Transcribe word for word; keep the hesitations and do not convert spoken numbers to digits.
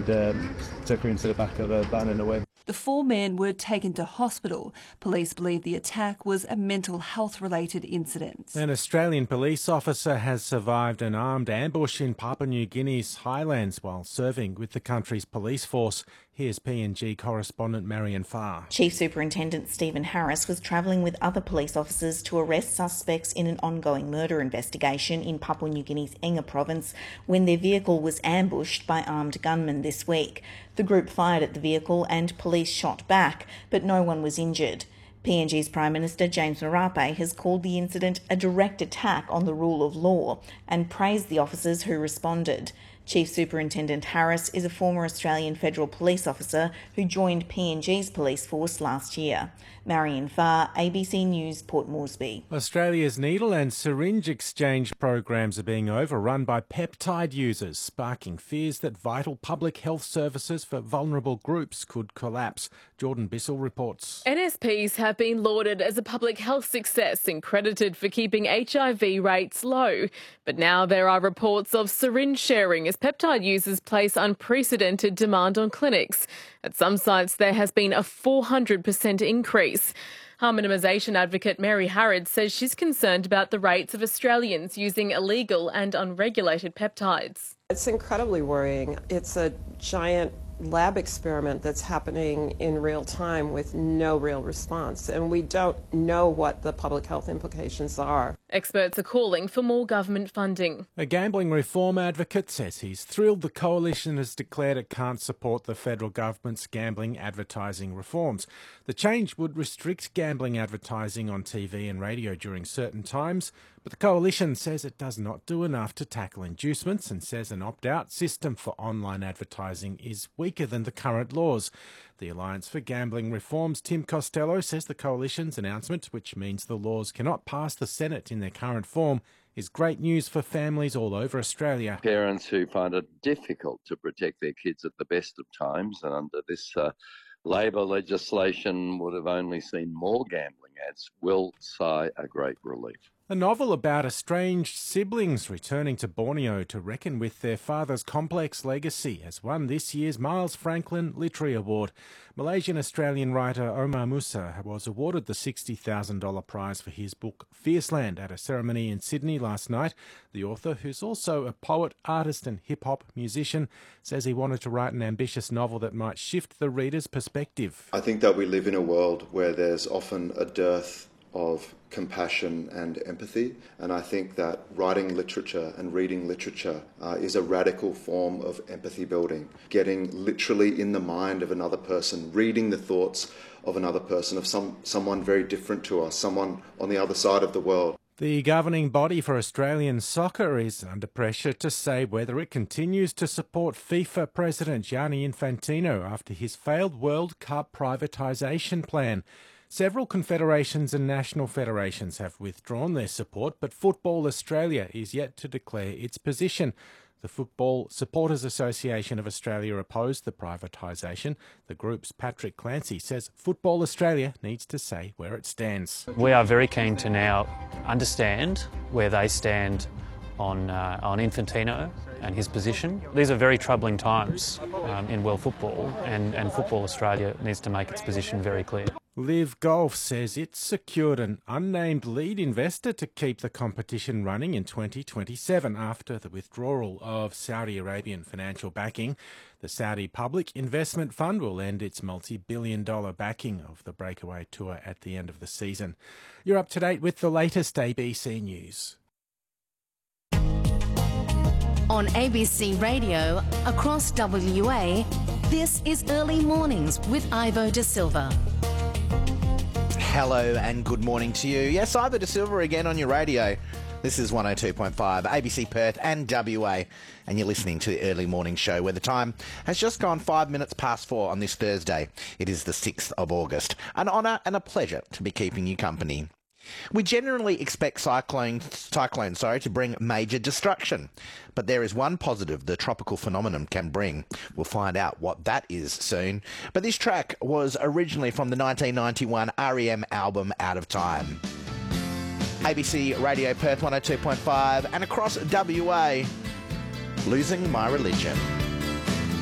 um, took her into the back of a van and away. The four men were taken to hospital. Police believe the attack was a mental health-related incident. An Australian police officer has survived an armed ambush in Papua New Guinea's highlands while serving with the country's police force. Here's P N G correspondent Marion Farr. Chief Superintendent Stephen Harris was travelling with other police officers to arrest suspects in an ongoing murder investigation in Papua New Guinea's Enga province when their vehicle was ambushed by armed gunmen this week. The group fired at the vehicle and police shot back, but no one was injured. P N G's Prime Minister James Marape has called the incident a direct attack on the rule of law and praised the officers who responded. Chief Superintendent Harris is a former Australian Federal Police officer who joined P N G's police force last year. Marion Farr, A B C News, Port Moresby. Australia's needle and syringe exchange programs are being overrun by peptide users, sparking fears that vital public health services for vulnerable groups could collapse. Jordan Bissell reports. N S Ps have been lauded as a public health success and credited for keeping H I V rates low. But now there are reports of syringe sharing as peptide users place unprecedented demand on clinics. At some sites, there has been a four hundred percent increase. Harm minimisation advocate Mary Harrod says she's concerned about the rates of Australians using illegal and unregulated peptides. It's incredibly worrying. It's a giant lab experiment that's happening in real time with no real response, and we don't know what the public health implications are. Experts are calling for more government funding. A gambling reform advocate says he's thrilled the coalition has declared it can't support the federal government's gambling advertising reforms. The change would restrict gambling advertising on T V and radio during certain times, but the coalition says it does not do enough to tackle inducements and says an opt-out system for online advertising is weaker than the current laws. The Alliance for Gambling Reform's Tim Costello says the coalition's announcement, which means the laws cannot pass the Senate in their current form, is great news for families all over Australia. Parents who find it difficult to protect their kids at the best of times, and under this uh, Labor legislation would have only seen more gambling ads, will sigh a great relief. A novel about estranged siblings returning to Borneo to reckon with their father's complex legacy has won this year's Miles Franklin Literary Award. Malaysian-Australian writer Omar Musa was awarded the sixty thousand dollars prize for his book Fierceland at a ceremony in Sydney last night. The author, who's also a poet, artist and hip-hop musician, says he wanted to write an ambitious novel that might shift the reader's perspective. I think that we live in a world where there's often a dearth of compassion and empathy, and I think that writing literature and reading literature uh, is a radical form of empathy building, getting literally in the mind of another person, reading the thoughts of another person, of some someone very different to us, someone on the other side of the world. The governing body for Australian soccer is under pressure to say whether it continues to support FIFA President Gianni Infantino after his failed World Cup privatisation plan. Several confederations and national federations have withdrawn their support, but Football Australia is yet to declare its position. The Football Supporters Association of Australia opposed the privatisation. The group's Patrick Clancy says Football Australia needs to say where it stands. We are very keen to now understand where they stand on uh, on Infantino and his position. These are very troubling times um, in world football, and, and Football Australia needs to make its position very clear. Liv Golf says it's secured an unnamed lead investor to keep the competition running in twenty twenty-seven after the withdrawal of Saudi Arabian financial backing. The Saudi Public Investment Fund will end its multi-billion dollar backing of the Breakaway Tour at the end of the season. You're up to date with the latest A B C News. On A B C Radio, across W A, this is Early Mornings with Ivo De Silva. Hello and good morning to you. Yes, Ivo De Silva again on your radio. This is one oh two point five, A B C Perth and W A, and you're listening to the Early Morning Show, where the time has just gone five minutes past four on this Thursday. It is the sixth of August. An honour and a pleasure to be keeping you company. We generally expect cyclones, cyclones sorry, to bring major destruction, but there is one positive the tropical phenomenon can bring. We'll find out what that is soon. But this track was originally from the nineteen ninety-one R E M album Out of Time. A B C Radio Perth one oh two point five and across W A, Losing My Religion.